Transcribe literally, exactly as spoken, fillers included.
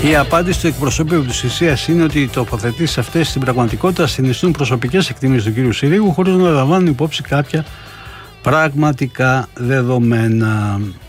Η απάντηση του εκπροσώπου της ουσίας είναι ότι οι τοποθετήσεις αυτές στην πραγματικότητα συνιστούν προσωπικές εκτιμήσεις του κ. Συρίγου χωρίς να λαμβάνουν υπόψη κάποια πραγματικά δεδομένα.